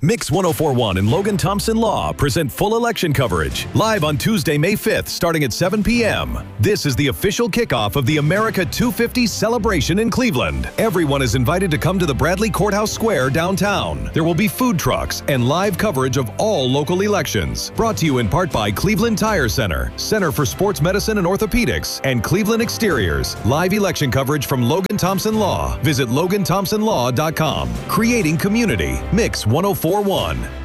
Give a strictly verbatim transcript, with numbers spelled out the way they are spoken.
Mix ten forty-one and Logan Thompson Law present full election coverage live on Tuesday, May fifth, starting at seven p.m. This is the official kickoff of the America two fifty celebration in Cleveland. Everyone is invited to come to the Bradley Courthouse Square downtown. There will be food trucks and live coverage of all local elections. Brought to you in part by Cleveland Tire Center, Center for Sports Medicine and Orthopedics, and Cleveland Exteriors. Live election coverage from Logan Thompson Law. Visit logan thompson law dot com. Creating community. Mix ten forty-one.